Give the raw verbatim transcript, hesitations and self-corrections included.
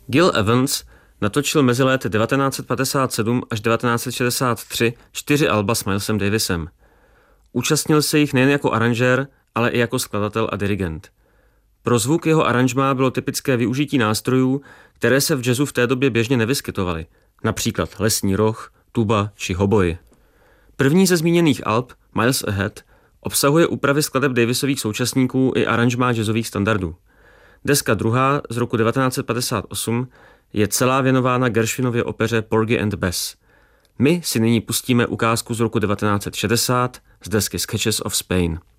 Gil Evans natočil mezi lety devatenáct set padesát sedm až devatenáct set šedesát tři čtyři alba s Milesem Davisem. Účastnil se jich nejen jako aranžér, ale i jako skladatel a dirigent. Pro zvuk jeho aranžmá bylo typické využití nástrojů, které se v jazzu v té době běžně nevyskytovaly, například lesní roh, tuba či hoboj. První ze zmíněných alb, Miles Ahead, obsahuje úpravy skladeb Davisových současníků i aranžmá jazzových standardů. Deska druhá z roku devatenáct set padesát osm je celá věnována Gershwinově opeře Porgy and Bess. My si nyní pustíme ukázku z roku devatenáct set šedesát z desky Sketches of Spain.